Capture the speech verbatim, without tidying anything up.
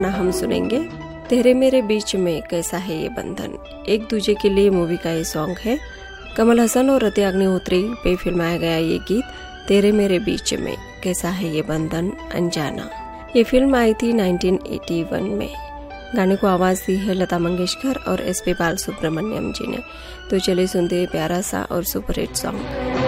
हम सुनेंगे तेरे मेरे बीच में कैसा है ये बंधन। एक दूजे के लिए मूवी का ये सॉन्ग है। कमल हसन और रति अग्निहोत्री पे फिल्माया गया ये गीत तेरे मेरे बीच में कैसा है ये बंधन अनजाना। ये फिल्म आई थी उन्नीस सौ इक्यासी में। गाने को आवाज दी है लता मंगेशकर और एस पी बालसुब्रमण्यम जी ने। तो चलिए सुनते हैं प्यारा सा और सुपरहिट सॉन्ग।